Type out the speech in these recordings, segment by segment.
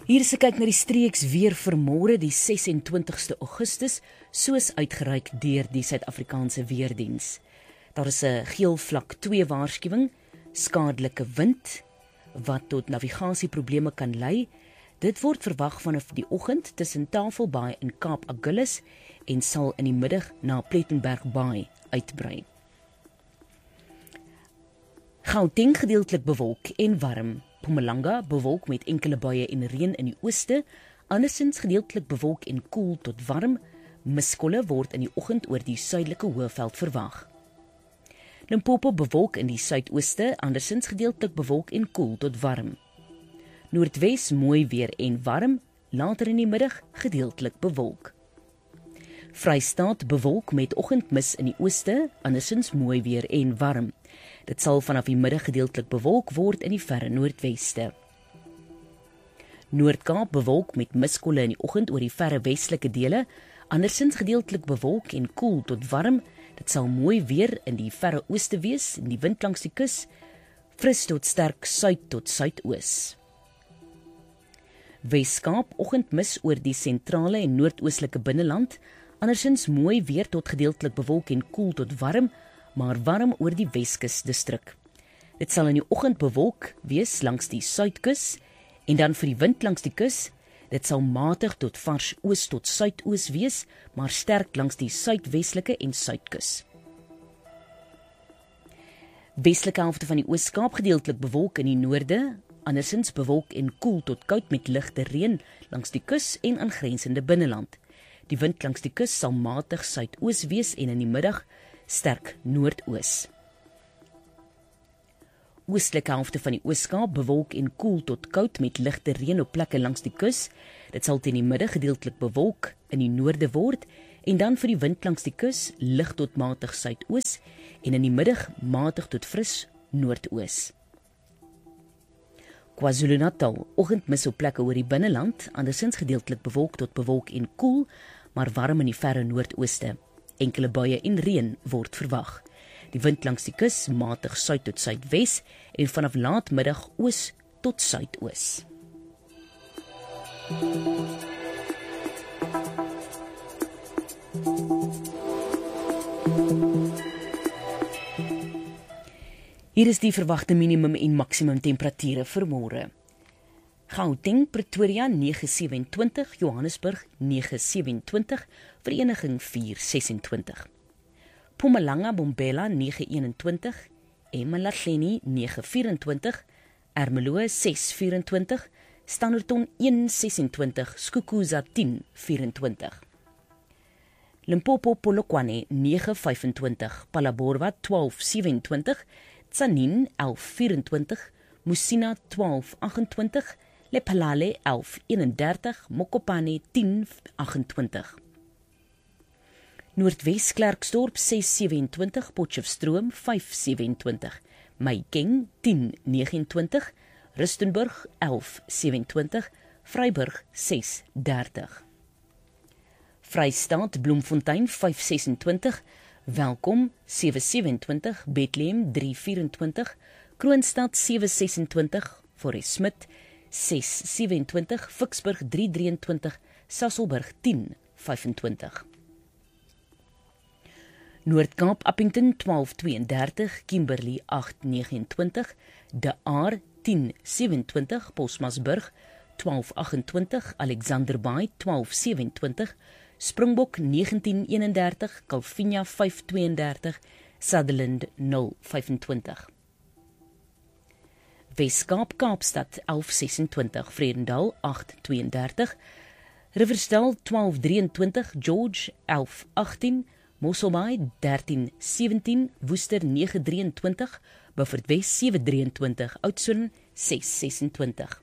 Hier is 'n kyk na die streeks weer vir môre die 26ste Augustus, soos uitgereik deur die Suid-Afrikaanse Weerdiens. Daar is 'n geel vlak 2 waarskuwing, skadelike wind, wat tot navigasieprobleme kan lei. Dit word verwag vanaf die oggend tussen Tafelbaai en Kaap Agulhas en sal in die middag na Plettenberg Baai uitbrei. Gauteng gedeeltelik bewolk en warm. Mpumalanga bewolk met enkele buie en reën in die ooste, andersins gedeeltelik bewolk en koel tot warm. Miskolle word in die oggend oor die suidelike Hoëveld verwag. Limpopo bewolk in die suidooste, andersins gedeeltelik bewolk en koel tot warm. Noordwes mooi weer en warm, later in die middag gedeeltelik bewolk. Vrystaat bewolk met oggendmis in die ooste, andersins mooi weer en warm. Dit sal vanaf die middag gedeeltelik bewolk word in die verre noordweste. Noord-Kaap bewolk met miskolle in die oggend oor die verre westelike dele, andersins gedeeltelik bewolk en koel tot warm. Dit sal mooi weer in die verre ooste wees, in die wind langs die kus, fris tot sterk suid tot suidoos. Weskaap oggendmis oor die sentrale en noordoostelike binneland, andersins mooi weer tot gedeeltelik bewolk en koel tot warm, maar warm oor die Weskus distrik. Dit sal in die oggend bewolk wees langs die suidkus en dan vir die wind langs die kus. Dit sal matig tot vars oos tot suidoos wees, maar sterk langs die suidwestelike en suidkus. Westelike helfte van die Oos-Kaap gedeeltelik bewolk in die noorde, andersins bewolk en koel tot koud met ligte reën langs die kus en aangrensende binneland. Die wind langs die kus sal matig suidoos wees en in die middag sterk noordoos. Oostelike helfte van die Oos-Kaap bewolk en koel tot koud met ligte reën op plekke langs die kus. Dit sal teen die middag gedeeltelik bewolk in die noorde word en dan vir die wind langs die kus lig tot matig suidoos en in die middag matig tot fris noordoos. KwaZulu-Natal, oggendmis op plekke oor die binneland, andersins gedeeltelik bewolk tot bewolk en koel, maar warm in die verre noordooste. Enkele buie en reën word verwag. Die wind langs die kus matig suid tot suidwes en vanaf laatmiddag oos tot suidoos. Hier is die verwagte minimum en maksimum temperature vir môre. Gauteng, Pretoria 9:27, Johannesburg 9:27, Vereniging 4:26. Mpumalanga, Bombela 9:21, Emalahleni 9:24, Ermelo 6:24, Standerton 1:26, Skukuza 10:24. Limpopo, Polokwane 9:25, Phalaborwa 12:27, Tzaneen 11:24, Musina 12:28, Lephalale 11:31, Mokopane 10:28. Noordwes Klerksdorp 6:27, Potchefstroom 5:27, Mahikeng 10:29, Rustenburg 11:27, Vryburg 6:30. Vrystaat Bloemfontein 5:26, Welkom 7:27, Bethlehem 3:24, Kroonstad 7:26, Forest Smith 6:27, Vicksburg 3:23, Sasolburg 10:25. Noord-Kaap Appington 12:32, Kimberley 8:29, De Aar 10:27, Posmasburg 12:28, Alexander Bay 12:27, Springbok 19:31, Calvinia 5:32, Sutherland 0:25. Weskaap Kaapstad 11:26, Vredendal 8:32, Riversdal 12:23, George 11:18, Mosselbaai 13:17, Woester 9:23, Beaufort Wes 7:23, Oudtshoorn 6:26.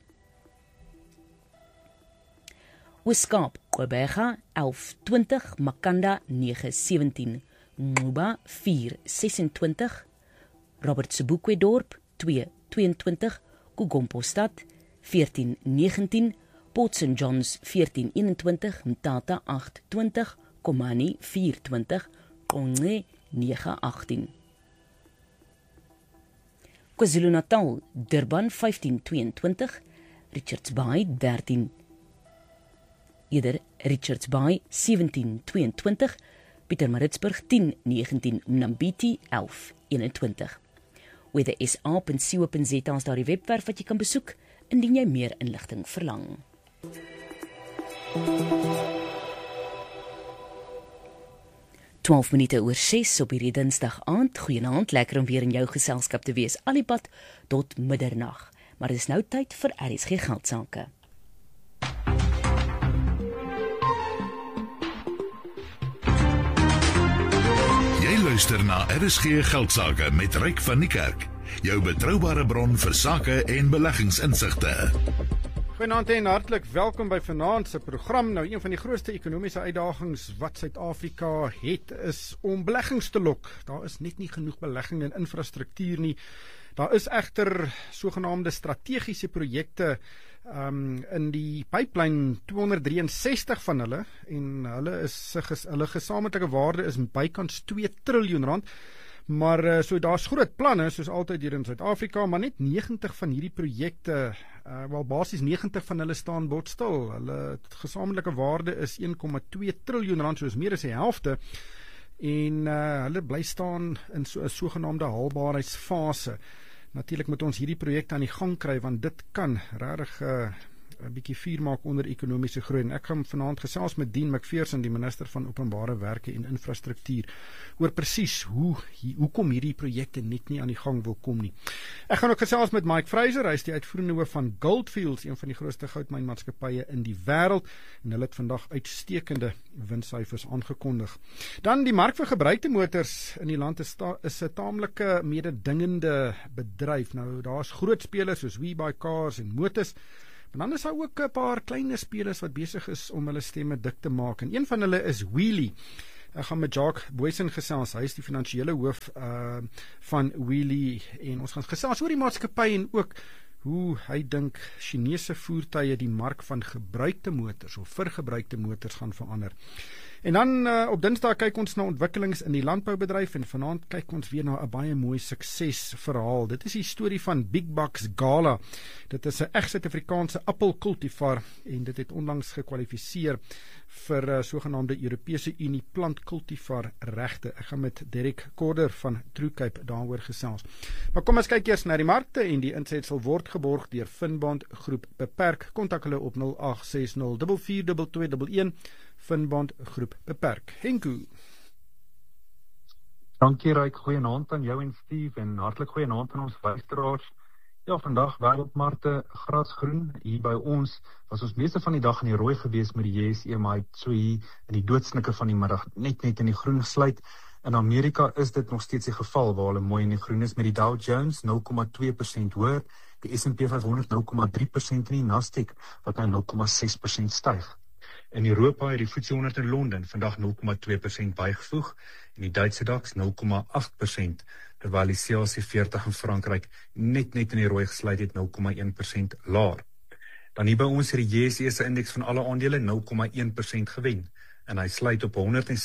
Oos-Kaap, Gqeberha 11:20, Makanda 9:17, Nquba 4:26, Robert Sobukwe Dorp 2:22, Kogompostad 14:19, Port St Johns 14:21, Mthatha 8:20, Komani 4:20, Qonce 9:18. KwaZulu-Natal, Durban 15:22, Richards Bay 17:22, Pietermaritzburg 10:19, Mnambiti 11:21. weather.sa.co.za is daar die webwerf wat jy kan besoek indien jy meer inligting verlang. Twaalf minute oor 6 op hierdie Dinsdag aand. Goeienaand, lekker om weer in jou geselskap te wees. Alipad tot middernag. Maar dit is nou tyd vir RSG Geldsaake. Jy luister na RSG Geldsaake met Ryk van die Kerk. Jou betroubare bron vir sake en beleggingsinsigte. Goeienaand en hartlik welkom by vanaand se program. Nou, een van die grootste ekonomiese uitdagings wat Suid-Afrika het, is om beleggings te lok. Daar is net nie genoeg belegging in infrastruktuur nie. Daar is egter sogenaamde strategiese projekte in die pipeline, 263 van hulle, en hulle gesamentlike waarde is bykans 2 triljoen rand. Maar so daar's groot planne, soos altyd hier in Suid-Afrika, maar net 90 van hierdie projekte, basies 90 van hulle staan botstil. Hulle gesamentlike waarde is 1,2 triljoen rand, soos meer as die helfte, en hulle bly staan in so 'n sogenaamde haalbaarheidsfase. Natuurlik moet ons hierdie projekte aan die gang kry, want dit kan regtig 'n bietjie vuur maak onder ekonomiese groei. En ek gaan vanaand gesels met Dean McPherson, die minister van Openbare Werke en Infrastruktuur, oor presies hoekom hierdie projekte net nie aan die gang wil kom nie. Ek gaan ook gesels met Mike Fraser, hy is die uitvoerende hoof van Gold Fields, een van die grootste goudmynmaatskappye in die wêreld, en hulle het vandag uitstekende winssyfers aangekondig. Dan die mark vir gebruikte motors in die land is 'n taamlike mededingende bedryf. Nou, daar's groot spelers soos WeBuyCars en Motus, en dan is daar ook 'n paar kleiner spelers wat besig is om hulle stemme dik te maak. En een van hulle is Wheelie. Ek gaan met Jacques Boysen gesels. Hy is die finansiële hoof van Wheelie, en ons gaan gesels oor die maatskappy en ook hoe hy dink Chinese voertuie die mark van gebruikte motors of vergebruikte motors gaan verander. En dan op Dinsdag kyk ons na ontwikkelings in die landboubedryf, en vanaand kyk ons weer na 'n baie mooi suksesverhaal. Dit is die storie van Big Bucks Gala. Dit is 'n reg Suid-Afrikaanse appelkultivar, en dit het onlangs gekwalifiseer vir sogenaamde Europese Unie plantkultivar regte. Ek gaan met Derek Korder van True Cape daaroor gesels. Maar kom ons kyk eers na die markte, en die insetsel word geborg deur Finbond Groep Beperk. Kontak hulle op 0860 442211. Finbond Groep Beperk. Henku. Dankie Ryk, goeienaand aan jou en Steve, en hartlik goeienaand aan ons luisteraars. Ja, vandag wêreldmarkte grasgroen. Hier by ons was ons meeste van die dag in die rooi gewees met die JSE, maar het so hier in die doodsnikke van die middag net in die groen gesluit. In Amerika is dit nog steeds die geval waar hulle mooi in die groen is, met die Dow Jones 0,2% hoër, die S&P 500 0,3% en die Nasdaq wat nou 0,6% styg. In Europa het die FTSE 100 in Londen vandag 0,2% bygevoeg, en die Duitse DAX 0,8%, terwyl die CAC 40 in Frankryk net in die rooi gesluit het, 0,1% laer. Dan hier by ons het die JSE se indeks van alle aandele 0,1% gewen, en hy sluit op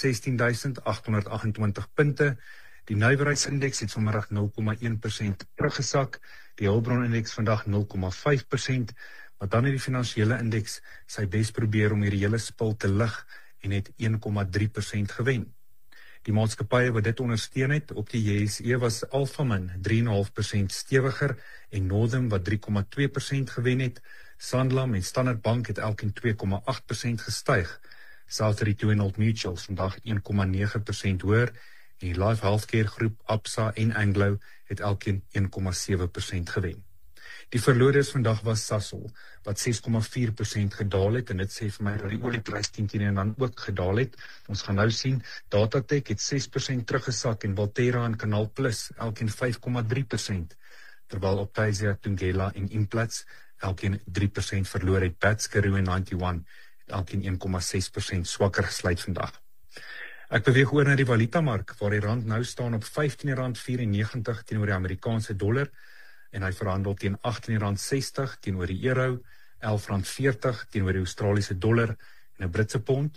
116.828 punte. Die nywerheidsindeks het vanmiddag 0,1% teruggesak, die hulpbronindeks vandag 0,5%, maar dan het die finansiële indeks sy bes probeer om hierdie hele spil te lig en het 1,3% gewen. Die maatskappye wat dit ondersteun het op die JSE was Alphamin 3,5% stewiger, en Northern wat 3,2% gewen het. Sanlam en Standard Bank het elkeen 2,8% gestyg. Southern and Old Mutuals vandag 1,9% hoër, en die Life Healthcare groep Absa en Anglo het elkeen 1,7% gewen. Die verloders vandag was Sasol, wat 6,4% gedaal het, en dit sê vir my dat die olieprys 10 en dan ook gedaal het. Ons gaan nou sien, Datatech het 6% teruggesak, en Valterra en Canal Plus elkeen 5,3%, terwyl Optasia, Thungela en Implats elkeen 3% verloor het. Bats, Karoo en 91 elkeen 1,6% swakker gesluit vandag. Ek beweeg oor na die valutamark, waar die rand nou staan op R15.94 teenoor die Amerikaanse dollar, en hy verhandel teen R18.60 teenoor die euro, R11.40 teenoor die Australiese dollar, en 'n Britse pond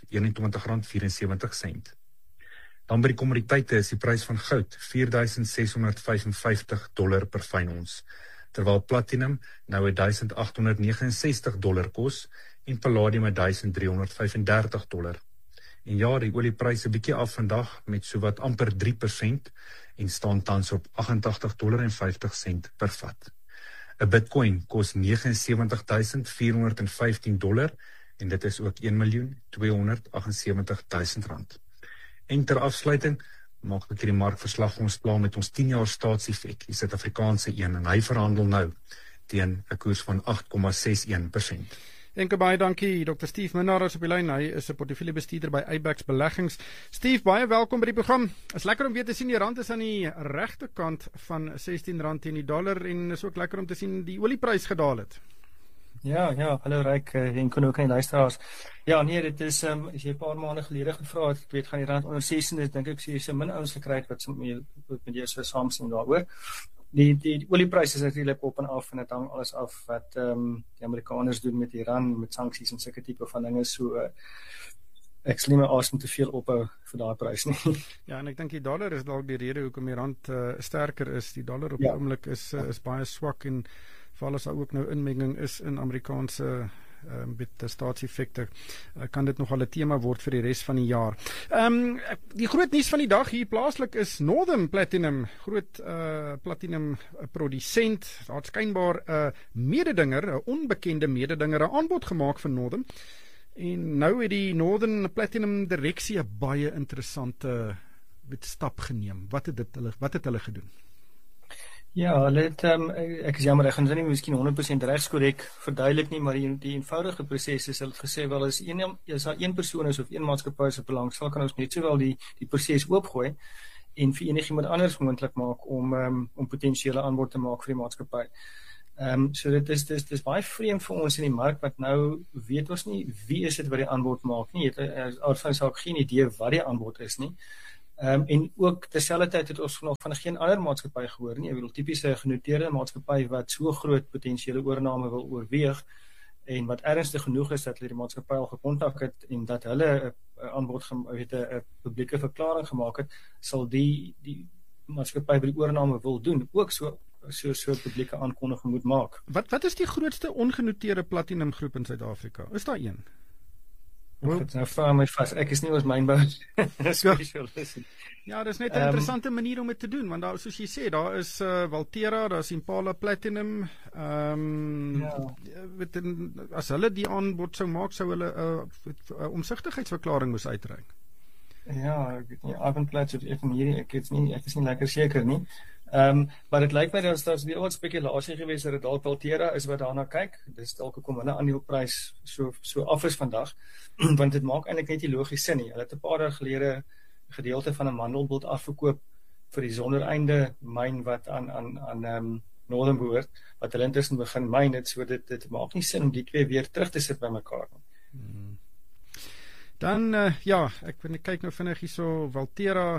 R21.74. Dan by die kommoditeite is die prys van goud $4,655 per fyn ons. terwyl platinum nou $1,869 kos en palladium $1,335. En ja, die oliepryse bietjie af vandag met sowat amper 3% en staan tans op $88.50 per vat. 'n Bitcoin kos $79,415 en dit is ook R1,278,000. En ter afsluiting maak ek hierdie markverslag ons klaar met ons 10-jaar staatseffek, die Suid-Afrikaanse een, en hy verhandel nou teen 'n koers van 8,61%. Enke baie dankie, Dr. Steve Minnaars op die lyn. Hy is 'n portefeuljebestuurder by Abax Beleggings. Steve, baie welkom by die program. Is lekker om weer te sien die rand is aan die regte kant van R16 teen die dollar en is ook lekker om te sien die olieprys gedaal het. Ja, hallo Ryk en kon ook aan die luisteraars. Ja, nee, dit is as jy 'n paar maande gelede gevra het, ek weet gaan die rand onder 16 is, dink ek jy se min ouens gekry het wat met jou so saamstem daaroor. Die oliepryse is natuurlik op en af en dit hang alles af wat die Amerikaners doen met Iran, met sanksies en sulke tipe van dinge, so ek sal nie my asem te veel ophou vir daai prys nie. Ja, en ek dink die dollar is dalk die rede hoekom die rand sterker is. Die dollar op die oomblik is baie swak en veral as daar ook nou inmenging is in Amerikaanse met staatseffekte, kan dit nogal 'n tema word vir die res van die jaar. Die groot nuus van die dag hier plaaslik is Northam Platinum, groot platinum produsent. Daar het skynbaar 'n mededinger, 'n onbekende mededinger, 'n aanbod gemaak vir Northam. En nou het die Northam Platinum direksie 'n baie interessante stap geneem. Wat het hulle gedoen? Ja, ek is jammer, ek gaan dit nie miskien 100% regs korrek verduidelik nie, maar die eenvoudige proses is, hulle het gesê, wel as daar een persoon is of een maatskappy se belang, sal kan ons net sowel die proses oopgooi en vir enigiemand anders moontlik maak om potensiële aanbod te maak vir die maatskappy. So dit is baie vreemd vir ons in die mark, wat nou weet ons nie wie is dit wat die aanbod maak nie, ons het geen idee wat die aanbod is nie. En ook terselfdertyd het ons nog van geen ander maatskappy gehoor nie. Ek bedoel tipiese genoteerde maatskappy wat so groot potensiële oorname wil oorweeg en wat ernstig genoeg is dat hulle die maatskappy al gekontak het en dat hulle 'n aanbod, 'n publieke verklaring gemaak het, sal die maatskappy wat die oorname wil doen ook so publieke aankondiging moet maak. Wat is die grootste ongenoteerde platinumgroep in Suid-Afrika? Is daar een? Nou vraag my vas, ek is nie ons mynbou specialist. Ja, dis net 'n interessante manier om dit te doen, want daar, soos jy sê, daar is Valterra, daar is Impala Platinum, as hulle die aanbod sou maak, sou hulle 'n omsigtigheidsverklaring moes uitreik. Ja, ek weet nie, Avondplaats of hierdie, ek is nie lekker seker nie. Maar dit lyk my dat daar weer wat spekulasie gewees dat dit dalk Valterra is wat daarna kyk. Dis dalk hoekom hulle aandeleprys so af is vandag, want dit maak eintlik net nie logies sin nie. Hulle het 'n paar dae gelede gedeelte van 'n mandelbult afverkoop vir die sondereinde myn wat aan Northam behoort, wat hulle intussen begin myn het, so dit maak nie sin om die twee weer terug te sit by mekaar nie. Dan, ek kyk nou vinnig hierso, Valterra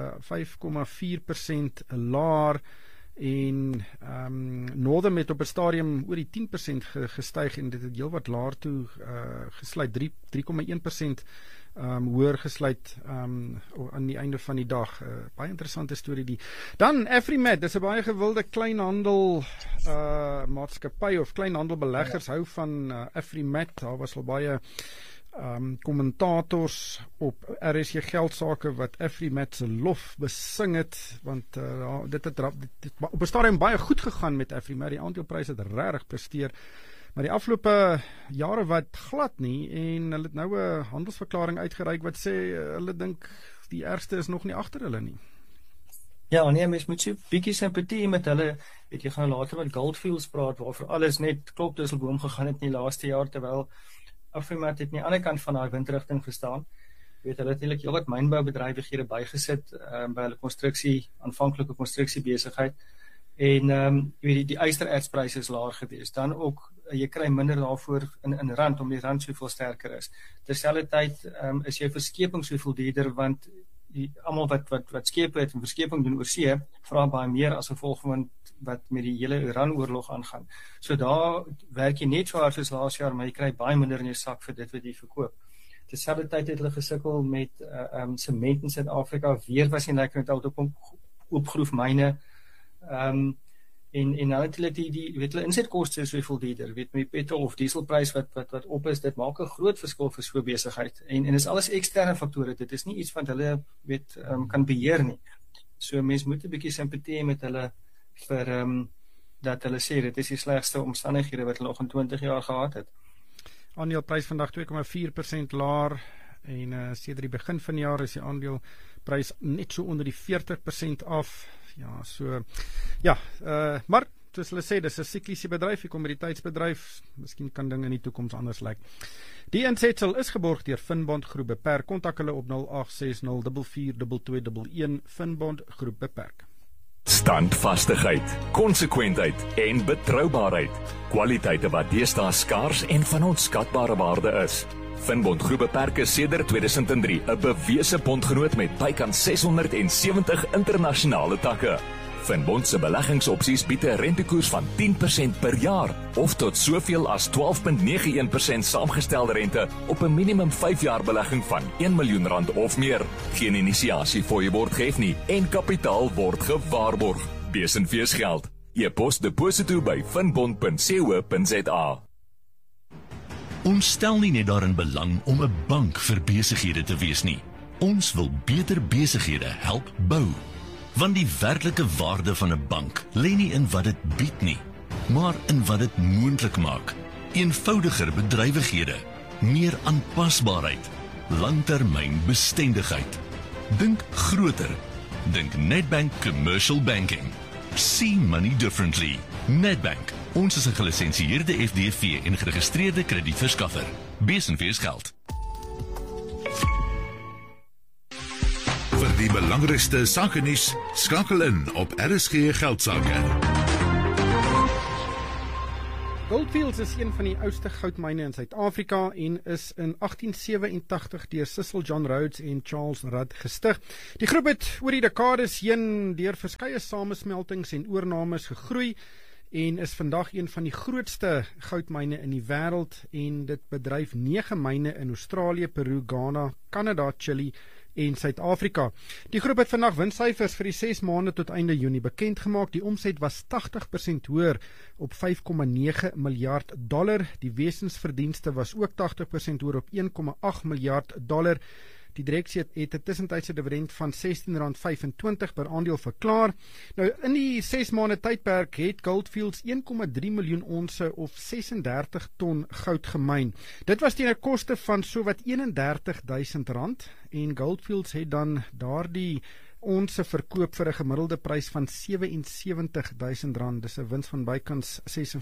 5,4% laer en Northam het op 'n stadium oor die 10% gestyg en dit het heelwat laer toe gesluit, 3,1% hoër gesluit aan die einde van die dag. Baie interessante storie die. Dan Afrimat, dis 'n baie gewilde kleinhandel maatskappy of kleinhandelbeleggers hou van Afrimat. Daar was al baie kommentators op RSG Geldsaake wat Afrimat se lof besing het, want dit het op 'n stadium baie goed gegaan met Afrimat. Die aandelepryse het regtig presteer, maar die afgelope jare wat glad nie, en hulle het nou 'n handelsverklaring uitgereik wat sê hulle dink die ergste is nog nie agter hulle nie. Ja, nee, mens moet so 'n bietjie simpatie met hulle, weet jy, gaan later met Goldfields praat, waarvoor alles net klopdusselboom gegaan het in die laaste jaar, terwyl Afrimat het aan die ander kant van daai windrigting gestaan. Weet hulle het eintlik heelwat mynboubedrywighede bygesit by hulle aanvanklike konstruksiebesigheid. En jy weet die ysterertspryse is laag geweest. Dan ook jy kry minder daarvoor in rand om die rand soveel sterker is. Terselfdertyd is jou verskeping soveel duurder, want almal wat skepe het en verskeping doen oor see, vra baie meer as gevolg van wat met die hele Iran-oorlog aangaan. So daar werk jy net so hard soos laas jaar, maar jy kry baie minder in jou sak vir dit wat jy verkoop. Terselfdertyd het hulle gesukkel met sement in Suid-Afrika, weer was nie lekker met al die oopgroef myne. En natuurlik die weet hulle insetkoste is soveel duurder, weet met die petrol of dieselprys wat op is, dit maak 'n groot verskil vir so 'n besigheid. En is alles eksterne faktore, dit is nie iets wat hulle kan beheer nie. So mense moet 'n bietjie simpatie hê met hulle vir dat hulle sê dit is die slegste omstandighede wat hulle nog in 20 jaar gehad het. Aandeleprys vandag 2,4% laer en sedert die begin van die jaar is die aandeleprys net so onder die 40% af. Ja, so maar soos hulle sê, dis 'n sikliese bedryf, die kommoditeitsbedryf, miskien kan dinge in die toekoms anders lyk. Die insetsel is geborg deur Finbond Groep Beperk. Kontak hulle op 0860442211 Finbond Groep Beperk. Standvastigheid, konsekwentheid en betroubaarheid. Kwaliteite wat deesdae skaars en van onskatbare waarde is. Finbond Groep Beperk is sedert 2003 'n bewese bondgenoot met bykans 670 internasionale takke. Finbond se beleggingsopsies bied 'n rentekoers van 10% per jaar of tot soveel as 12,91% saamgestelde rente op 'n minimum 5 jaar belegging van R1 miljoen of meer. Geen inisiasie fooie word gehef nie en kapitaal word gewaarborg. Besenfees geld. E-pos deposito by finbond.co.za. Ons stel nie net daarin belang om 'n bank vir besighede te wees nie. Ons wil beter besighede help bou. Want die werklike waarde van 'n bank lê nie in wat dit bied nie, maar in wat dit moontlik maak. Eenvoudiger bedrywighede, meer aanpasbaarheid, langtermynbestendigheid. Dink groter. Dink Nedbank Commercial Banking. See money differently. Nedbank. Ons is 'n gelisensieerde FDV en geregistreerde kredietverskaffer. Besenfees geld. Vir die belangrikste sakenuus, skakel in op RSG Geldsaake. Goldfields is een van die oudste goudmyne in Suid-Afrika en is in 1887 deur Cecil John Rhodes en Charles Rudd gestig. Die groep het oor die dekades heen deur verskeie samesmeltings en oornames gegroei en is vandag een van die grootste goudmyne in die wêreld en dit bedryf 9 myne in Australië, Peru, Ghana, Kanada, Chili en Suid-Afrika. Die groep het vandag winssyfers vir die 6 maande tot einde Junie bekend gemaak. Die omset was 80% hoër op $5,9 miljard. Die wesensverdienste was ook 80% hoër op $1,8 miljard. Die direksie het 'n tussentydse dividend van R16.25 per aandeel verklaar. Nou in die 6 maande tydperk het Goldfields 1,3 miljoen onsse of 36 ton goud gemyn. Dit was teen 'n koste van sowat R31,000 en Goldfields het dan daardie onsse verkoop vir 'n gemiddelde prys van R77,000. Dis 'n wins van bykans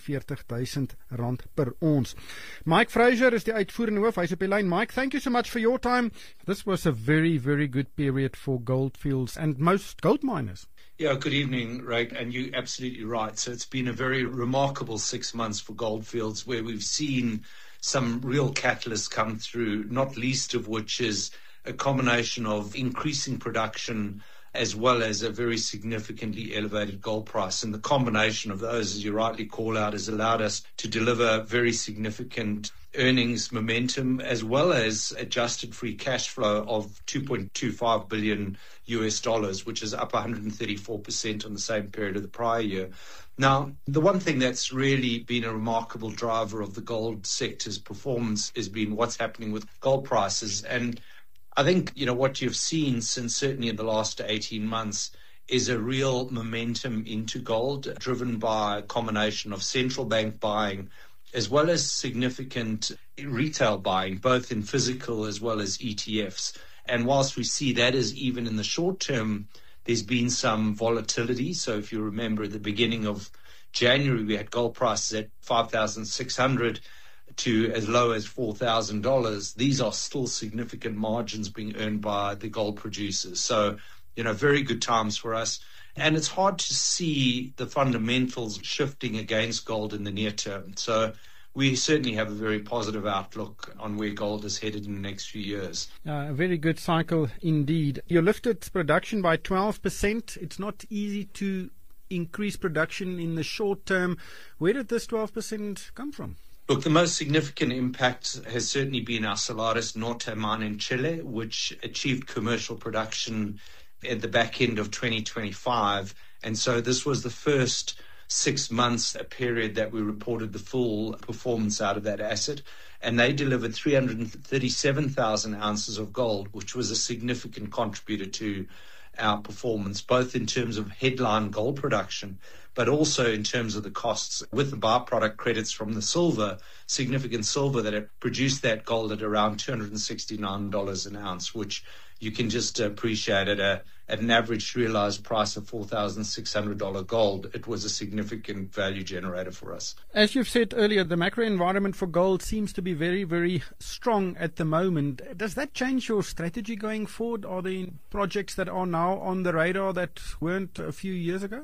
R46,000 per ons. Mike Fraser is die uitvoerende hoof. Hy's op die lyn. Mike, thank you so much for your time. This was a very, very good period for Goldfields and most gold miners. Yeah, good evening, Ray, and you're absolutely right. So it's been a very remarkable 6 months for Goldfields where we've seen some real catalysts come through, not least of which is a combination of increasing production as well as a very significantly elevated gold price. And the combination of those, as you rightly call out, has allowed us to deliver very significant earnings momentum as well as adjusted free cash flow of $2.25 billion, which is up 134% on the same period of the prior year. Now, the one thing that's really been a remarkable driver of the gold sector's performance has been what's happening with gold prices. And I think, what you've seen since certainly in the last 18 months is a real momentum into gold driven by a combination of central bank buying as well as significant retail buying, both in physical as well as ETFs. And whilst we see that as even in the short term, there's been some volatility. So if you remember at the beginning of January, we had gold prices at $5,600 to as low as $4,000. These are still significant margins being earned by the gold producers. So, very good times for us. And it's hard to see the fundamentals shifting against gold in the near term. So we certainly have a very positive outlook on where gold is headed in the next few years. A very good cycle indeed. You lifted production by 12%. It's not easy to increase production in the short term. Where did this 12% come from? Look, the most significant impact has certainly been our Salares Norte mine in Chile, which achieved commercial production at the back end of 2025. And so this was the first 6 months, a period that we reported the full performance out of that asset. And they delivered 337,000 ounces of gold, which was a significant contributor to our performance, both in terms of headline gold production, but also in terms of the costs with the byproduct credits from the silver, significant silver that it produced that gold at around $269 an ounce, which you can just appreciate at an average realized price of $4,600 gold. It was a significant value generator for us. As you've said earlier, the macro environment for gold seems to be very, very strong at the moment. Does that change your strategy going forward? Are there projects that are now on the radar that weren't a few years ago?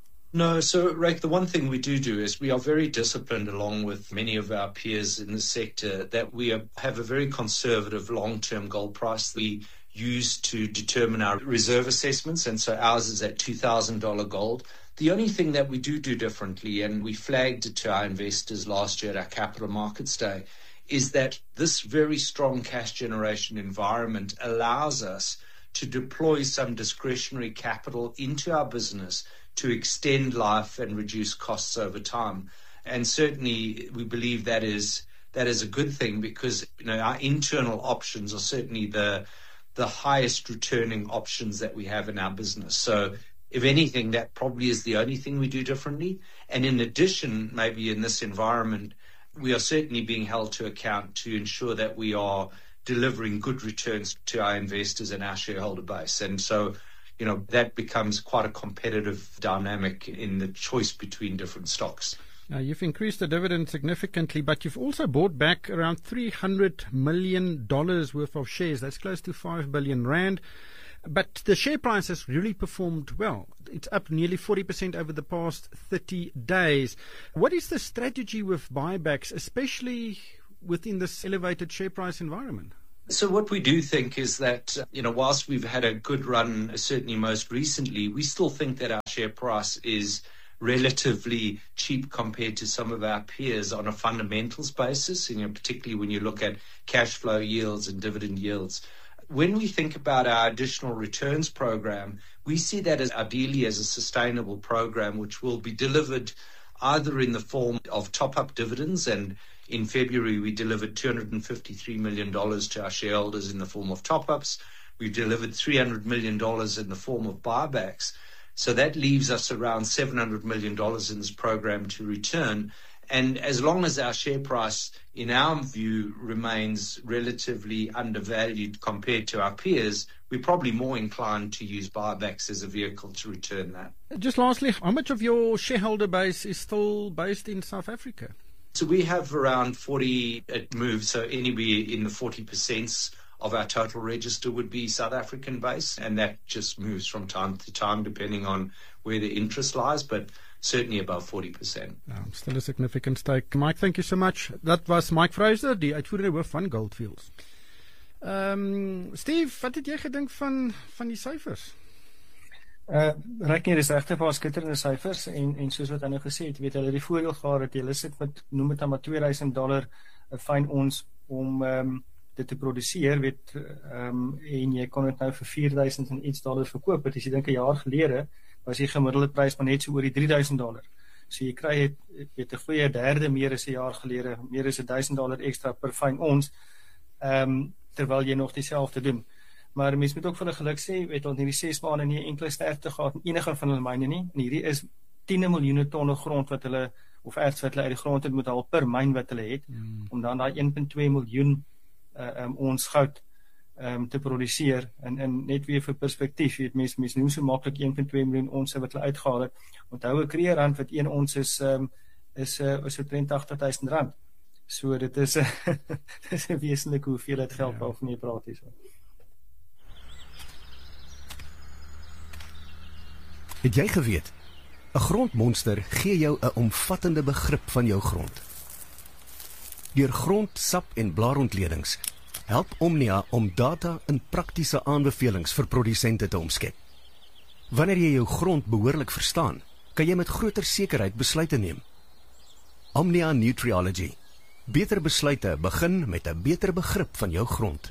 No, so Rick, the one thing we do is we are very disciplined, along with many of our peers in the sector, that we have a very conservative long-term gold price we use to determine our reserve assessments, and so ours is at $2,000 gold. The only thing that we do differently, and we flagged it to our investors last year at our Capital Markets Day, is that this very strong cash generation environment allows us to deploy some discretionary capital into our business to extend life and reduce costs over time. And certainly we believe that is a good thing, because our internal options are certainly the highest returning options that we have in our business. So if anything, that probably is the only thing we do differently. And in addition, maybe in this environment, we are certainly being held to account to ensure that we are delivering good returns to our investors and our shareholder base. And so that becomes quite a competitive dynamic in the choice between different stocks. Now, you've increased the dividend significantly, but you've also bought back around $300 million worth of shares. That's close to 5 billion rand. But the share price has really performed well. It's up nearly 40% over the past 30 days. What is the strategy with buybacks, especially within this elevated share price environment? So what we do think is that, whilst we've had a good run, certainly most recently, we still think that our share price is relatively cheap compared to some of our peers on a fundamentals basis, particularly when you look at cash flow yields and dividend yields. When we think about our additional returns program, we see that as ideally as a sustainable program, which will be delivered either in the form of top-up dividends, and in February, we delivered $253 million to our shareholders in the form of top-ups. We've delivered $300 million in the form of buybacks. So that leaves us around $700 million in this program to return. And as long as our share price, in our view, remains relatively undervalued compared to our peers, we're probably more inclined to use buybacks as a vehicle to return that. Just lastly, how much of your shareholder base is still based in South Africa? So we have around 40 at Move, so anywhere in the 40% of our total register would be South African based, and that just moves from time to time depending on where the interest lies, but certainly above 40%. Still a significant stake. Mike, thank you so much. That was Mike Fraser, die uitvoerende hoof van Gold Fields. Steve, wat het jy gedink van die syfers? Ryk nie, dis regtig baie skitterende syfers, en soos wat hy nou gesê het, hulle die voordeel gehad dat hulle sit met, noem het dan maar $2,000 'n fyn ons om dit te produseer, en jy kon dit nou vir $4,000 en iets verkoop. As jy dink 'n jaar gelede was die gemiddelde prys maar net so oor die $3,000. So jy kry 'n goeie derde meer as 'n jaar gelede, meer as $1,000 ekstra per fyn ons, terwyl jy nog dieselfde doen. Maar mens moet ook vir hulle geluk sê, want in hierdie 6 maande nie enkele sterfte gehad in enige van hulle myne nie. En hierdie is 10 miljoene tonne grond wat hulle, of erts wat hulle uit die grond het moet haal per myn wat hulle het, om dan daai 1.2 miljoen ons goud te produseer. En net weer vir perspektief, mens noem so maklik 1.2 miljoen ons wat hulle uitgehaal het. Onthou 'n kreerrand wat 1 ons is so R83,000. So dit is 'n wesenlike hoeveelheid geld waarvan jy praat hier. Het jy geweet? 'n grondmonster gee jou 'n omvattende begrip van jou grond. Deur grond, sap en blaarontledings help Omnia om data in praktiese aanbevelings vir produsente te omskep. Wanneer jy jou grond behoorlik verstaan, kan jy met groter sekerheid besluite neem. Omnia Nutriology. Beter besluite begin met 'n beter begrip van jou grond.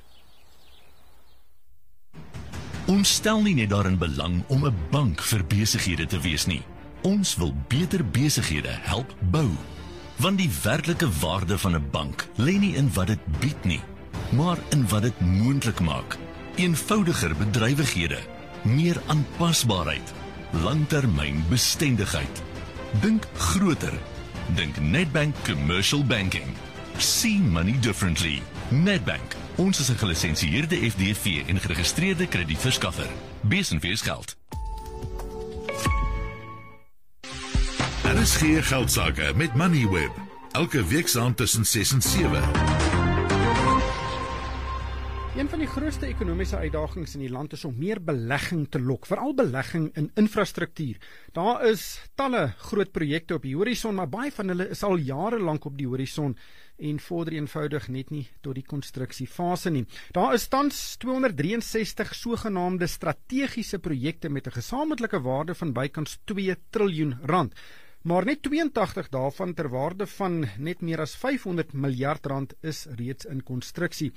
Ons stel nie net daarin belang om 'n bank vir besighede te wees nie. Ons wil beter besighede help bou. Want die werklike waarde van 'n bank lê nie in wat dit bied nie, maar in wat dit moontlik maak. Eenvoudiger bedrywighede, meer aanpasbaarheid, langtermynbestendigheid. Dink groter. Dink Nedbank Commercial Banking. See money differently. Nedbank. Ons is 'n gelisensieerde FDV en geregistreerde kredietverskaffer. Besenfees geld. RSG Geldsaake met Moneyweb. Elke week saand tussen 6 en 7. Een van die grootste ekonomiese uitdagings in die land is om meer belegging te lok, veral belegging in infrastruktuur. Daar is talle groot projekte op die horison, maar baie van hulle is al jare lank op die horison en vorder eenvoudig net nie tot die konstruksiefase nie. Daar is tans 263 sogenaamde strategiese projekte met 'n gesamentlike waarde van bykans 2 triljoen rand. Maar net 82 daarvan ter waarde van net meer as 500 miljard rand is reeds in konstruksie.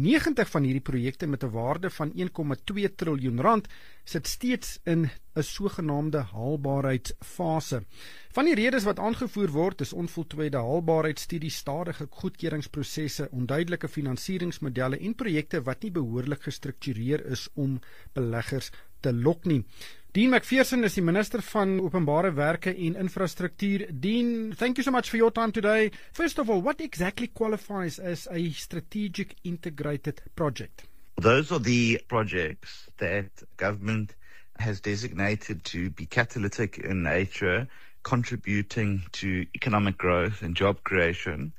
90 van hierdie projekte met 'n waarde van 1,2 triljoen rand sit steeds in 'n sogenaamde haalbaarheidsfase. Van die redes wat aangevoer word is onvoltooide haalbaarheidsstudies, stadige goedkeuringsprosesse, onduidelike finansieringsmodelle en projekte wat nie behoorlik gestruktureer is om beleggers te lok nie. Dean McPherson is die minister van Openbare Werke en Infrastruktuur. Dean, thank you so much for your time today. First of all, what exactly qualifies as a strategic integrated project? Those are the projects that government has designated to be catalytic in nature, contributing to economic growth and job creation,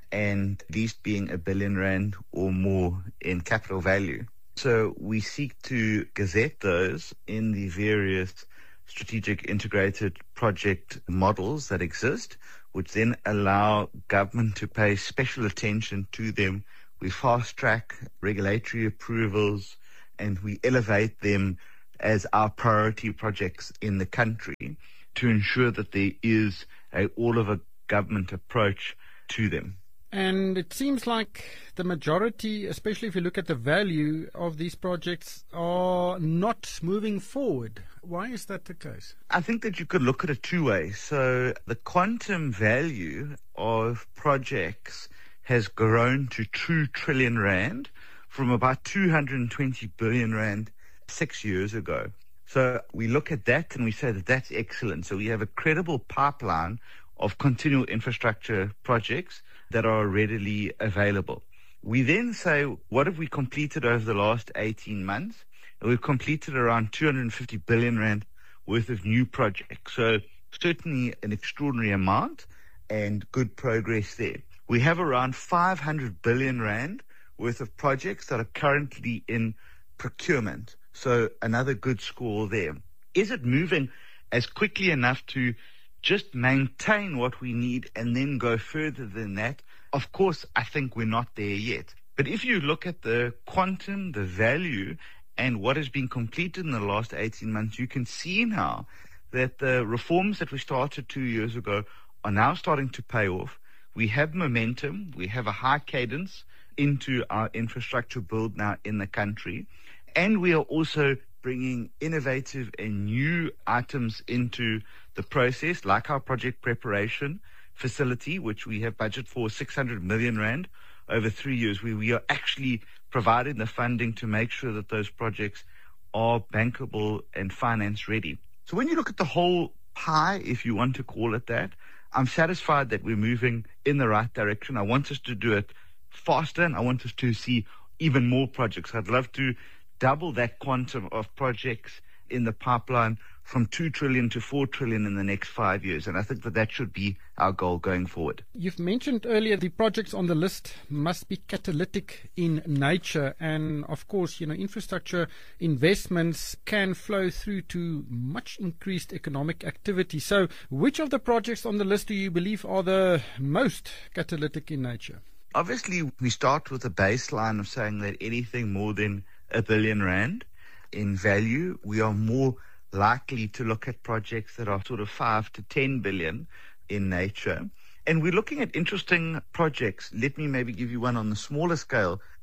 and these being R1 billion or more in capital value. So we seek to gazette those in the various strategic integrated project models that exist, which then allow government to pay special attention to them. We fast track regulatory approvals and we elevate them as our priority projects in the country to ensure that there is a all of a government approach to them. And it seems like the majority, especially if you look at the value of these projects, are not moving forward. Why is that the case? I think that you could look at it two ways. So the quantum value of projects has grown to 2 trillion rand from about 220 billion rand 6 years ago. So we look at that and we say that that's excellent. So we have a credible pipeline of continual infrastructure projects that are readily available. We then say, what have we completed over the last 18 months? And we've completed around 250 billion rand worth of new projects. So certainly an extraordinary amount and good progress there. We have around 500 billion rand worth of projects that are currently in procurement. So another good score there. Is it moving as quickly enough to just maintain what we need and then go further than that? Of course, I think we're not there yet. But if you look at the quantum, the value, and what has been completed in the last 18 months, you can see now that the reforms that we started 2 years ago are now starting to pay off. We have momentum. We have a high cadence into our infrastructure build now in the country. And we are also bringing innovative and new items into the process, like our project preparation facility, which we have budgeted for 600 million rand over 3 years, where we are actually providing the funding to make sure that those projects are bankable and finance ready. So when you look at the whole pie, if you want to call it that, I'm satisfied that we're moving in the right direction. I want us to do it faster, and I want us to see even more projects. I'd love to double that quantum of projects in the pipeline from 2 trillion to 4 trillion in the next 5 years. And I think that that should be our goal going forward. You've mentioned earlier the projects on the list must be catalytic in nature. And of course, infrastructure investments can flow through to much increased economic activity. So which of the projects on the list do you believe are the most catalytic in nature? Obviously, we start with a baseline of saying that anything more than R1 billion rand in value, we are more likely to look at projects that are sort of 5 to 10 billion in nature. And we're looking at interesting projects. Let me maybe give you one on the smaller scale,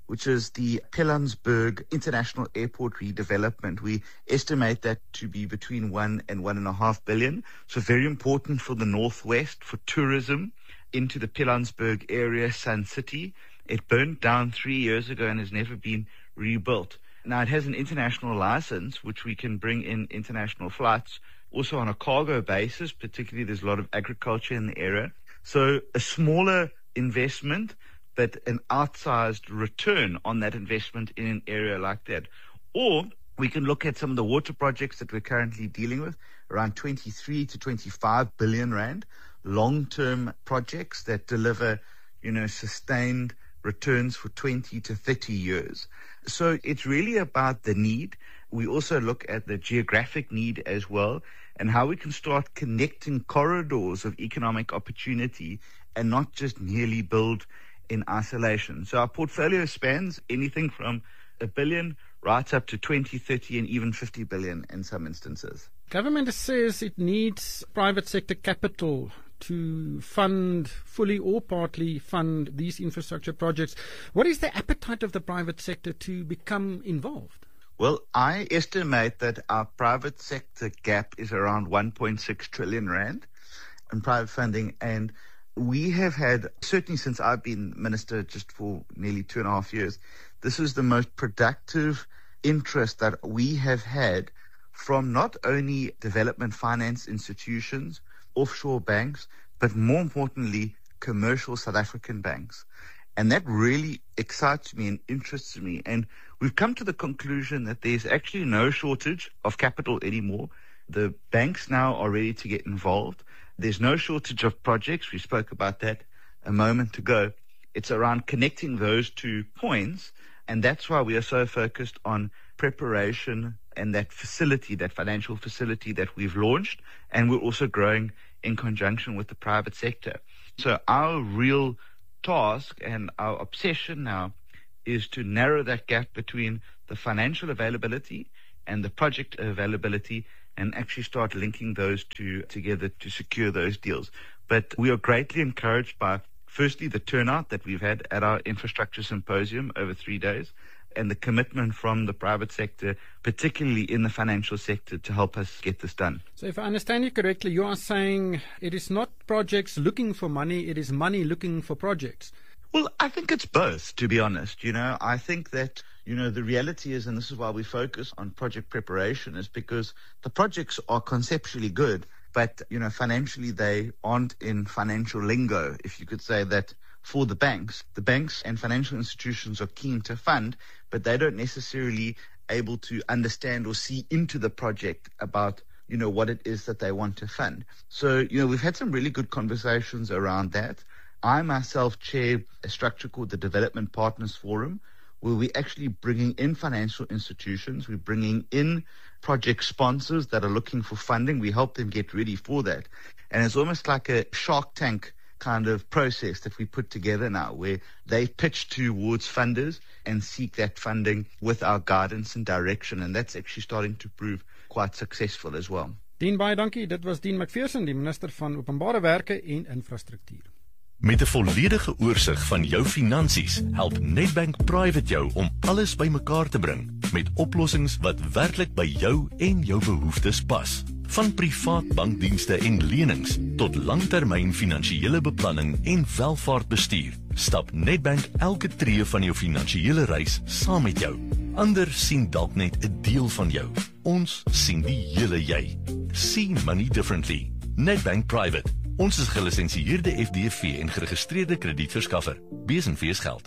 which is the Pilanesberg International Airport redevelopment. We estimate that to be between 1 and 1.5 billion. So very important for the Northwest, for tourism into the Pilanesberg area, Sun City. It burned down 3 years ago and has never been rebuilt. Now, it has an international license, which we can bring in international flights, also on a cargo basis, particularly there's a lot of agriculture in the area. So a smaller investment, but an outsized return on that investment in an area like that. Or we can look at some of the water projects that we're currently dealing with, around 23 to 25 billion rand, long-term projects that deliver, sustained returns for 20 to 30 years. So it's really about the need. We also look at the geographic need as well, and how we can start connecting corridors of economic opportunity and not just merely build in isolation. So our portfolio spans anything from 1 billion right up to 20, 30 and even 50 billion in some instances. Government says it needs private sector capital to fund, fully or partly fund these infrastructure projects. What is the appetite of the private sector to become involved? Well, I estimate that our private sector gap is around 1.6 trillion rand in private funding, and we have had, certainly since I've been minister just for nearly 2.5 years, this is the most productive interest that we have had from not only development finance institutions, offshore banks, but more importantly, commercial South African banks. And that really excites me and interests me. And we've come to the conclusion that there's actually no shortage of capital anymore. The banks now are ready to get involved. There's no shortage of projects. We spoke about that a moment ago. It's around connecting those 2 points. And that's why we are so focused on preparation and that facility, that financial facility that we've launched. And we're also growing in conjunction with the private sector. So our real task and our obsession now is to narrow that gap between the financial availability and the project availability, and actually start linking those two together to secure those deals. But we are greatly encouraged by, firstly, the turnout that we've had at our infrastructure symposium over 3 days, and the commitment from the private sector, particularly in the financial sector, to help us get this done. So if I understand you correctly, you are saying it is not projects looking for money, it is money looking for projects. Well, I think it's both, to be honest. I think that, the reality is, and this is why we focus on project preparation, is because the projects are conceptually good, but, financially they aren't in financial lingo, if you could say that, for the banks. The banks and financial institutions are keen to fund, but they don't necessarily able to understand or see into the project about, what it is that they want to fund. So, we've had some really good conversations around that. I myself chair a structure called the Development Partners Forum, where we're actually bringing in financial institutions. We're bringing in project sponsors that are looking for funding. We help them get ready for that. And it's almost like a Shark Tank kind of process that we put together now, where they pitch towards funders and seek that funding with our guidance and direction. And that's actually starting to prove quite successful as well. Dien, baie dankie. Dit was Dien McPherson, die minister van Openbare Werke en Infrastruktuur. Met 'n volledige oorsig van jou finansies, help Nedbank Private jou om alles bymekaar te bring met oplossings wat werklik by jou en jou behoeftes pas. Van privaat bankdienste en lenings tot langtermyn finansiële beplanning en welvaartbestuur, stap Nedbank elke tree van jou finansiële reis saam met jou. Ander sien dalk net 'n deel van jou. Ons sien die hele jy. See money differently. Nedbank Private. Ons is gelisensieerde FDV en geregistreerde kredietverskaffer. Besenfees geld.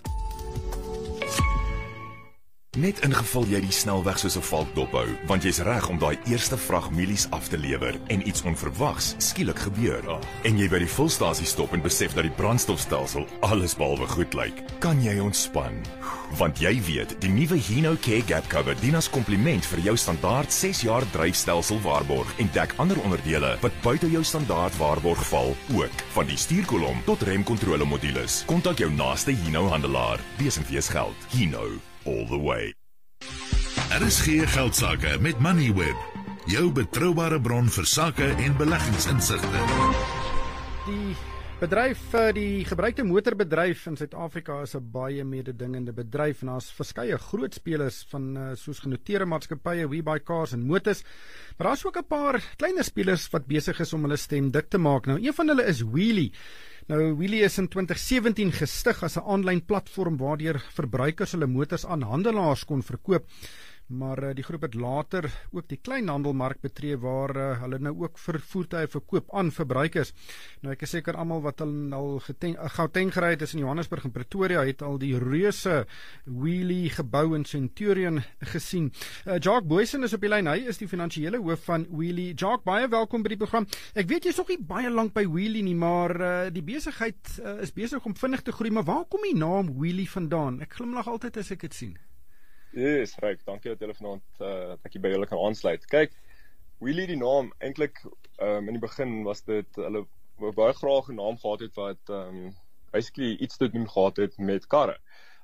Net ingeval jy die snelweg soos 'n valk dophou, want jy's reg om daai eerste vrag mielies af te lewer en iets onverwags skielik gebeur. En jy by die fulstasie stop en besef dat die brandstofstelsel alles behalwe goed lyk. Kan jy ontspan? Want jy weet, die nuwe Hino Care Gap Cover dien as kompliment vir jou standaard 6 jaar dryfstelsel waarborg en dek ander onderdele wat buite jou standaard waarborg val ook, van die stuurkolom tot remkontrole modules. Kontak jou naaste Hino handelaar. Besenfees geld. Hino. All the way. RSG Geldsaake met Moneyweb, jou betroubare bron vir sake en beleggingsinsigte. Die Die gebruikte motorbedryf in Suid-Afrika is 'n baie mededingende bedryf en daar's verskeie groot spelers van soos genoteerde maatskappye, WeBuyCars en Motors. Maar daar's ook 'n paar kleiner spelers wat besig is om hulle stem dik te maak. Nou, een van hulle is Wheelie. Nou, Wheelie is in 2017 gestig as 'n aanlyn platform waardeur verbruikers hulle motors aan handelaars kon verkoop. Maar die groep het later ook die kleinhandelmark betree waar hulle nou ook vir voertuie verkoop aan verbruikers. Nou ek is seker almal wat al Gauteng gery het is in Johannesburg en Pretoria het al die reuse Wheelie gebou in Centurion gesien. Jacques Booysen is op die lyn. Hy is die finansiële hoof van Wheelie. Jacques, baie welkom by die program. Ek weet jy's nog nie baie lank by Wheelie nie, maar die besigheid is besig om vinnig te groei. Maar waar kom die naam Wheelie vandaan? Ek glimlag altyd as ek dit sien. Yes, Ryk, dankie dat julle vanaand dat ek by julle kan aansluit. Kyk, Wheelie die naam, eintlik in die begin was dit, hulle baie graag 'n naam gehad het wat basically iets te doen gehad het met karre.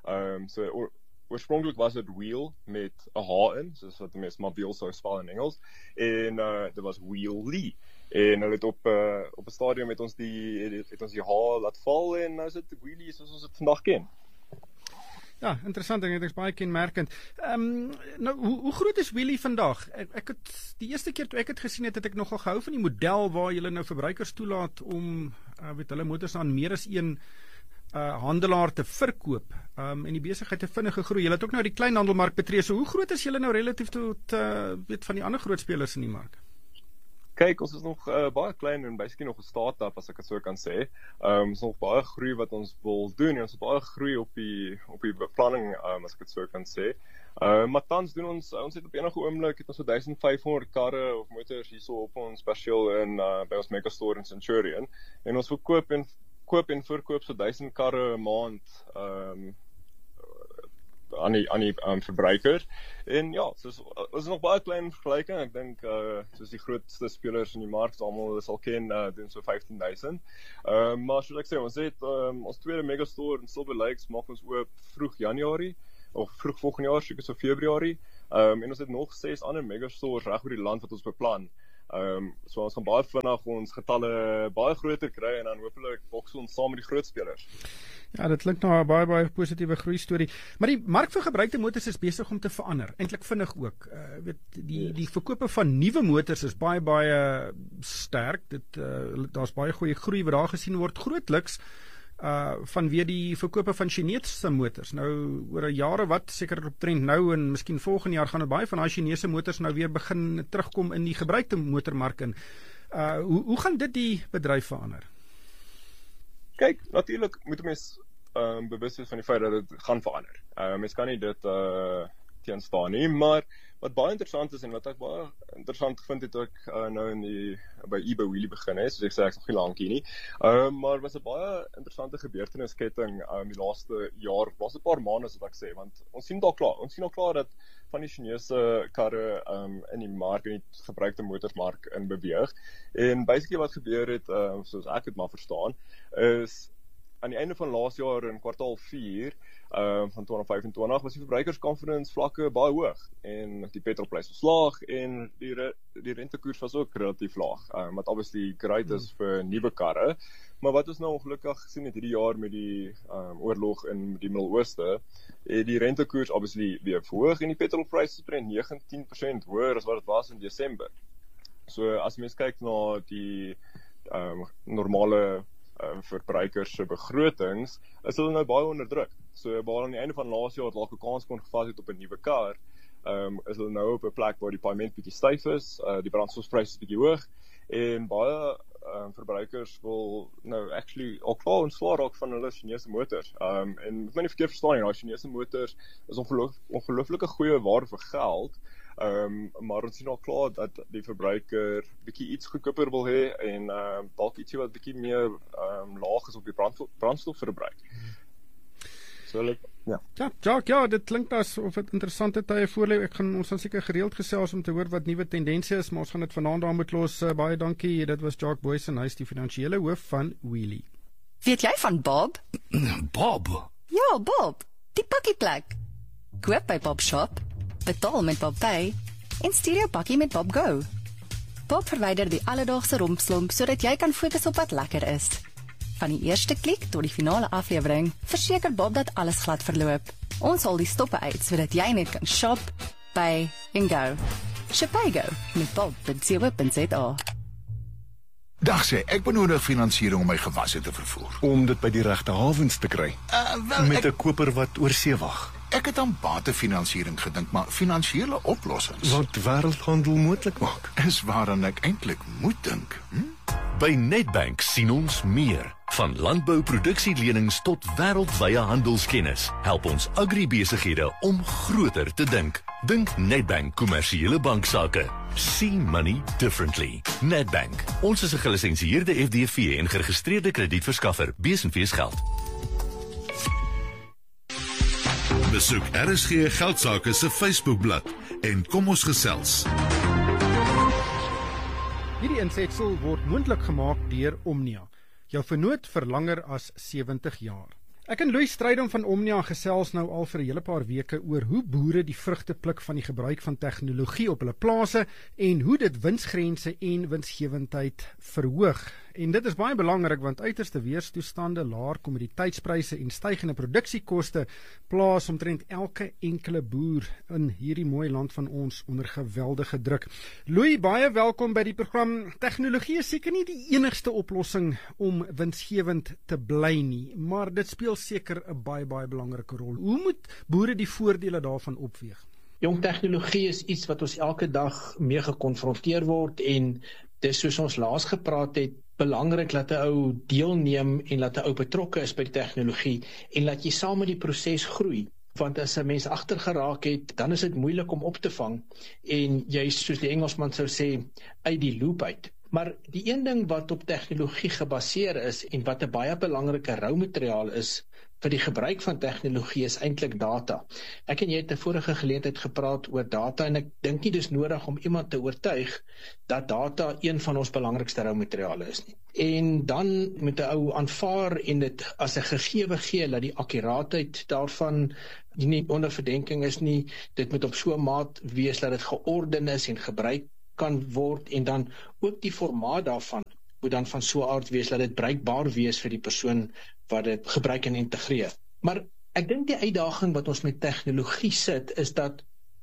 So oorspronklik was dit wheel met 'n H in, soos wat die mense mobiel sou spel in Engels, en dit was Wheelie. En hulle het op 'n stadium het ons die H laat val en nou is dit Wheelie soos ons dit vandag ken. Ja, interessant, ek is baie kenmerkend. Nou, hoe groot is Wheelie vandag? Ek het die eerste keer toe ek het gesien het ek nogal gehou van die model waar julle nou verbruikers toelaat om hulle motors aan meer as een handelaar te verkoop. En die besigheid het vinnig gegroei. Julle het ook nou die kleinhandelmark betree. So hoe groot is julle nou relatief tot van die ander groot spelers in die mark? Kyk, ons is nog baie klein en basically nog 'n start-up as ek dit so kan sê. Ons is nog baie groei wat ons wil doen en ons is baie groei op die beplanning as ek dit so kan sê. Maar tans doen ons het op enige oomblik het ons so 1500 karre of motors hierso op ons perseel in by ons megastore in Centurion en ons koop en verkoop so 1000 karre 'n maand aan die verbruiker. En ja, ons is nog baie klein vergelyking. Ek dink soos die grootste spelers in die mark, almal sal ken, doen so 15000. Maar soos ek sê, ons het ons tweede megastore in Silver Lakes maak ons oop vroeg Januarie of vroeg volgende jaar, seker so Februarie. En ons het nog 6 ander megastores reg oor die land wat ons beplan. So ons gaan baie vinnig ons getalle baie groter kry en dan hopelik boks ons saam met die groot spelers. Ja, dit klink nou 'n baie positiewe groei storie. Maar die mark vir gebruikte motors is besig om te verander. Eintlik vinnig ook. Die verkope van nuwe motors is baie sterk. Daar's baie goeie groei wat daar gesien word grootliks vanweë die verkope van Chinese motors. Nou oor jare wat seker op trend nou en miskien volgende jaar gaan dit baie van daai Chinese motors nou weer begin terugkom in die gebruikte motormark in. Hoe gaan dit die bedryf verander? Kyk, natuurlik moet 'n mens bewus wees van die feit dat dit gaan verander. Mens kan nie dit teenstaan nie, maar wat baie interessant is en wat ek baie interessant gevind het ek nou by eBay Wheelie begin het, soos ek sê ek's nog nie lank hier nie. Maar was 'n baie interessante gebeurtenisketting die laaste jaar, was 'n paar maande as wat ek sê, want ons sien al klaar dat van die Chinese karre in die mark, in die gebruikte motorsmark in beweeg. En basically wat gebeur het, soos ek dit maar verstaan, is aan die einde van laas jaar in kwartaal 4 van 2025 was die verbruikerskonferensie vlakke baie hoog en die petrolprys was laag en die rentekoers was ook relatief laag, wat obviously great is vir nuwe karre. Maar wat ons nou ongelukkig gesien het hierdie jaar met die oorlog in die Midde-Ooste, die rentekoers obviously weer verhoog en die petrolprys is 19% hoër as wat dit was in Desember. So as mens kyk na die normale verbruikers se begrotings, is hulle nou baie onder druk. So baie aan die einde van laas jaar het dalk 'n kans kon gevat het op 'n nuwe kar, is hulle nou op 'n plek waar die paaiement bietjie styf is, die brandstofpryse is bietjie hoog en baie verbruikers wil nou actually al klaar ontslae raak van hulle Chinese motors. En moet my nie verkeerd verstaan nie, daai Chinese motors is ongelooflike goeie waarde vir geld. Maar ons sien al klaar dat die verbruiker bietjie iets goedkoper wil hê en dalk ietsie wat bietjie meer laag is op die brandstofverbruik. So Ja, dit klink asof dit interessante tye voorlê. Ons gaan seker gereeld gesels om te hoor wat nuwe tendense is, maar ons gaan dit vanaand daar moet los. Baie dankie. Dit was Jacques Booysen, hy is die finansiële hoof van Wheelie. Weet jy van Bob? Bob? Ja, Bob. Die pakkieplek. Koop by Bob Shop, betaal met Bob Pay en stuur jou pakkie met Bob Go. Bob verwyder die alledaagse rompslomp sodat jy kan fokus op wat lekker is. Van die eerste klik tot die finale aflewering, verseker Bob dat alles glad verloop. Ons haal die stoppe uit sodat jy net kan shop, pay en go. Shopaygo met bob.co.za. Dag sê, ek benodig finansiering om my gewasse te vervoer. Om dit by die regte hawens te kry. Met 'n koper wat oor see wag. Ek het aan batefinansiering gedink, maar finansiële oplossings wat wêreldhandel moontlik maak, is waaraan ek eintlik moet dink. By Nedbank sien ons meer. Van landbouproduksielenings tot wêreldwye handelskennis, help ons agribesighede om groter te dink. Dink Nedbank kommersiële banksaake. See money differently. Nedbank. Ons is 'n gelisensieerde FDV en geregistreerde kredietverskaffer. Besenfees geld. Besoek RSG Geldsaake se Facebookblad en kom ons gesels. Hierdie insetsel word moontlik gemaak deur Omnia, jou vernoot vir langer as 70 jaar. Ek en Louis Strydom van Omnia gesels nou al vir 'n hele paar weke oor hoe boere die vrugte pluk van die gebruik van tegnologie op hulle plase en hoe dit winsgrense en winsgewendheid verhoog. En dit is baie belangrik want uiterste weerstoestande, laer kommoditeitspryse en stygende produksiekoste plaas omtrent elke enkele boer in hierdie mooi land van ons onder geweldige druk. Louis, baie welkom by die program. Tegnologie is seker nie die enigste oplossing om winsgewend te bly nie, maar dit speel seker 'n baie belangrike rol. Hoe moet boere die voordele daarvan opweeg? Jong, tegnologie is iets wat ons elke dag mee gekonfronteer word en dis soos ons laas gepraat het, belangrik dat 'n ou deelneem en dat 'n ou betrokke is by die tegnologie en laat jy saam met die proses groei. Want as 'n mens agtergeraak het, dan is dit moeilik om op te vang en jy, soos die Engelsman sou sê, uit die loop uit. Maar die een ding wat op tegnologie gebaseer is en wat 'n baie belangrike roumateriaal is vir die gebruik van tegnologie is eintlik data. Ek en jy het 'n vorige geleentheid gepraat oor data en ek dink nie dis nodig om iemand te oortuig dat data een van ons belangrikste roumateriale is nie. En dan moet 'n ou aanvaar en dit as 'n gegewe gee dat die akkuraatheid daarvan nie onder verdenking is nie. Dit moet op so 'n maat wees dat dit georden is en gebruik kan word en dan ook die formaat daarvan moet dan van so 'n aard wees dat dit bruikbaar wees vir die persoon wat dit gebruik en integreer. Maar ek dink die uitdaging wat ons met tegnologie sit is dat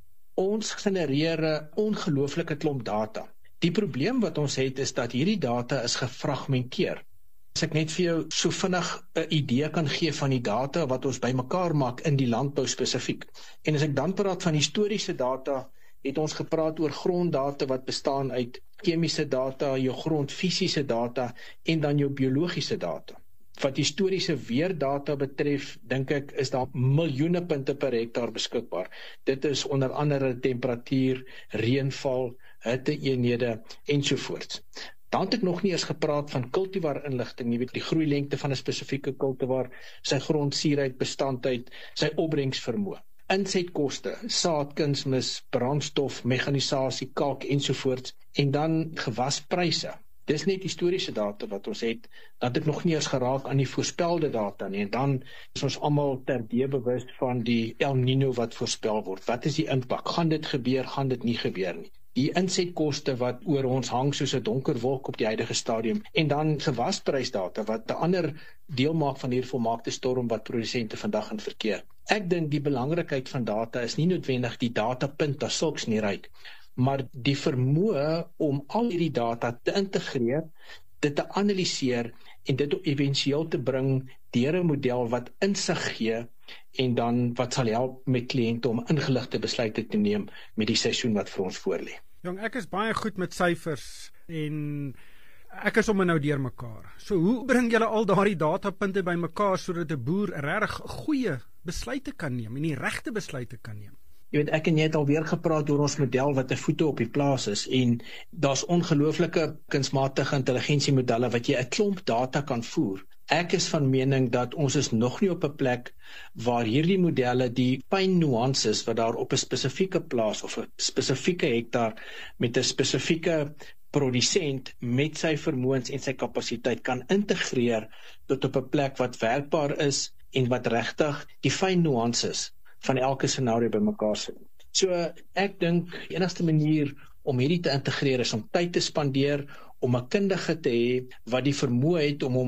ons genereer 'n ongelooflike klomp data. Die probleem wat ons het is dat hierdie data is gefragmenteer. As ek net vir jou so vinnig 'n idee kan gee van die data wat ons bymekaar maak in die landbou spesifiek. En as ek dan praat van historiese data, het ons gepraat oor gronddata wat bestaan uit chemiese data, jou grondfisiese data en dan jou biologiese data. Wat historiese weerdata betref, dink ek, is daar miljoene punte per hektaar beskikbaar. Dit is onder andere temperatuur, reënval, hitteeenhede ensovoorts. Dan het ek nog nie eens gepraat van kultivar inligting, jy weet die groeilengte van 'n spesifieke kultivar, sy grondsuurheid, bestandheid, sy opbrengsvermoë. Insetkoste, saadkunsmis, brandstof, mekanisasie, kalk ensovoorts en dan gewaspryse. Dis net historiese data wat ons het, dat ek nog nie eens geraak aan die voorspelde data nie, en dan is ons almal terdee bewus van die El Nino wat voorspel word. Wat is die impak? Gaan dit gebeur, gaan dit nie gebeur nie? Die insetkoste wat oor ons hang soos 'n donker wolk op die huidige stadium, en dan gewasprysdata wat 'n ander deel maak van hierdie volmaakte storm wat produsente vandag in verkeer. Ek dink die belangrikheid van data is nie noodwendig die datapunt as sulks nie ryk, maar die vermoë om al hierdie data te integreer, dit te analiseer en dit eventueel te bring deur 'n model wat insig gee en dan wat sal help met kliënte om ingeligte besluite te neem met die seisoen wat vir ons voorlê. Jong, ek is baie goed met syfers en ek is sommer nou deur mekaar. So hoe bring julle al daardie datapunte bymekaar sodat 'n boer regtig goeie besluite kan neem en die regte besluite kan neem? Jy weet, ek en jy het alweer gepraat oor ons model wat 'n voete op die plaas is en daar's ongelooflike kunsmatige intelligensiemodelle wat jy 'n klomp data kan voer. Ek is van mening dat ons is nog nie op 'n plek waar hierdie modelle die fyn nuances wat daar op 'n spesifieke plaas of 'n spesifieke hektaar met 'n spesifieke produsent met sy vermoëns en sy kapasiteit kan integreer tot op 'n plek wat werkbaar is en wat regtig die fyn nuances van elke scenario bymekaar sit. So ek dink die enigste manier om hierdie te integreer is om tyd te spandeer, om 'n kundige te hê wat die vermoë het om hom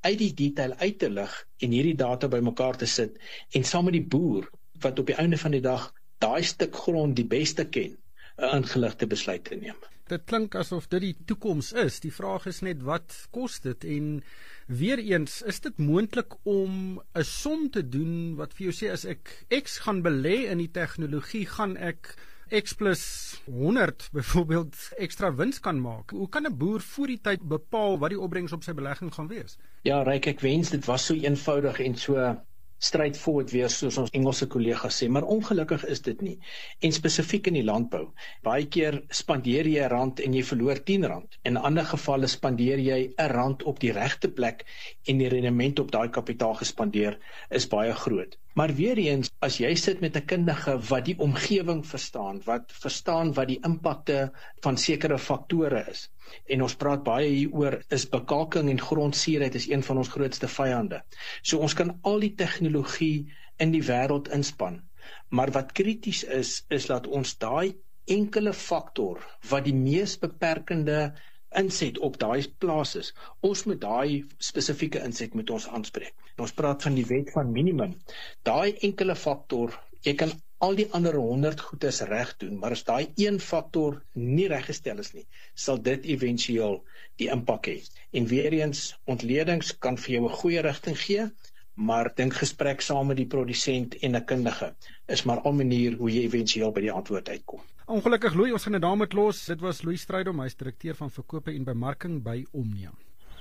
uit die detail uit te lig en hierdie data bymekaar te sit en saam met die boer wat op die einde van die dag daai stuk grond die beste ken, 'n ingeligte besluit te neem. Dit klink asof dit die toekoms is. Die vraag is net wat kos dit, en weer eens, is dit moontlik om 'n som te doen wat vir jou sê, as ek X gaan belê in die tegnologie, gaan ek X plus 100 byvoorbeeld ekstra wins kan maak? Hoe kan 'n boer voor die tyd bepaal wat die opbrengs op sy belegging gaan wees? Ja, Ryk, ek wens dit was so eenvoudig en so straightforward weer, soos ons Engelse kollegas sê, maar ongelukkig is dit nie. En spesifiek in die landbou. Baie keer spandeer jy R1 en jy verloor R10. In ander gevalle spandeer jy R1 op die regte plek en die rendement op daai kapitaal gespandeer is baie groot. Maar weer eens, as jy sit met 'n kundige wat die omgewing verstaan, wat die impakte van sekere faktore is, en ons praat baie hieroor, is bekalking en grondsuurheid is een van ons grootste vyande. So ons kan al die tegnologie in die wêreld inspann, maar wat krities is dat ons daai enkele faktor wat die mees beperkende inset op daai plaas is, ons moet daai spesifieke inset met ons aanspreek. Ons praat van die wet van minimum. Daai enkele faktor, jy kan al die ander 100 goedes reg doen, maar as daai een faktor nie reggestel is nie, sal dit éventueel die impak hê. En weer eens, ontledings kan vir jou 'n goeie rigting gee, maar dink gesprek saam met die produsent en 'n kundige is maar al manier hoe jy éventueel by die antwoord uitkom. Ongelukkig, Louis, ons gaan dit daarmee los. Dit was Louis Strydom, hy is direkteur van verkope en bemarking by Omnia.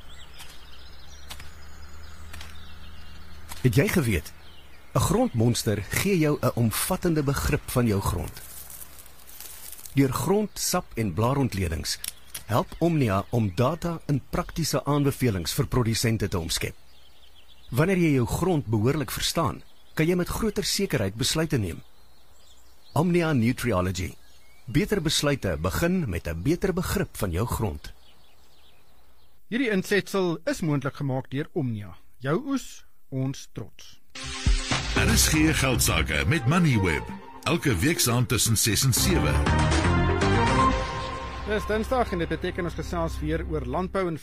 Het jy geweet? 'n Grondmonster gee jou 'n omvattende begrip van jou grond. Deur grond, sap en blaarontledings help Omnia om data in praktiese aanbevelings vir produsente te omskep. Wanneer jy jou grond behoorlik verstaan, kan jy met groter sekerheid besluite neem. Omnia Nutriology. Beter besluite begin met 'n beter begrip van jou grond. Hierdie insetsel is moontlik gemaak deur Omnia. Jou oes, ons trots. RSG Geldsaake met Moneyweb. Elke week saam tussen 6 en 7. Dis Dinsdag en dit beteken ons gesels weer oor landbou en